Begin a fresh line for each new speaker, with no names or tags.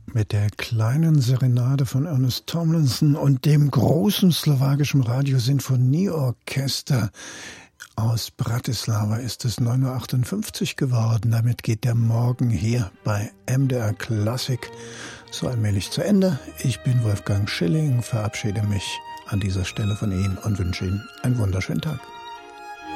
Mit der kleinen Serenade von Ernest Tomlinson und dem großen slowakischen Radiosinfonieorchester aus Bratislava ist es 9:58 Uhr geworden. Damit geht der Morgen hier bei MDR Klassik so allmählich zu Ende. Ich bin Wolfgang Schilling, verabschiede mich an dieser Stelle von Ihnen und wünsche Ihnen einen wunderschönen Tag.